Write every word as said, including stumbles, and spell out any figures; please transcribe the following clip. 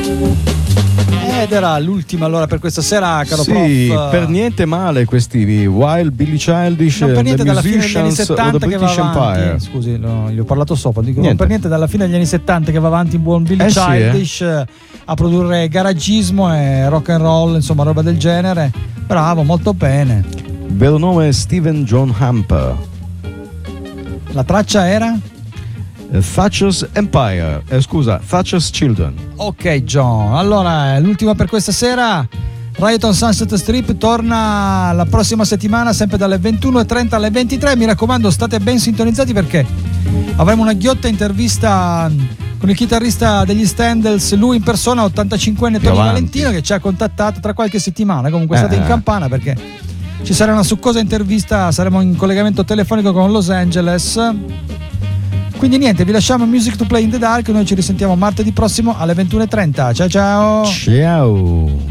Ed era l'ultima allora per questa sera, caro sì, prof. per niente male questi Wild Billy Childish, non per niente The dalla fine degli anni Musicians of settanta the che va British avanti. Empire. Scusi, no, gli ho parlato sopra. Dico, non Niente. per niente dalla fine degli anni settanta che va avanti in buon Billy Eh sì, Childish eh, a produrre garagismo e rock and roll, insomma, roba del genere. Bravo, molto bene. Vero nome è Stephen John Hamper. La traccia era? Eh, Thatcher's Empire, eh, scusa, Thatcher's Children. Ok, John. Allora, l'ultima per questa sera. Riot on Sunset Strip torna la prossima settimana, sempre dalle ventuno e trenta alle ventitré. Mi raccomando, state ben sintonizzati perché avremo una ghiotta intervista con il chitarrista degli Standells, lui in persona, ottantacinquenne Tony Valentino, che ci ha contattato tra qualche settimana. Comunque state Eh. in campana perché ci sarà una succosa intervista, saremo in collegamento telefonico con Los Angeles. Quindi niente, vi lasciamo Music to Play in the Dark. Noi ci risentiamo martedì prossimo alle ventuno e trenta. Ciao ciao. Ciao.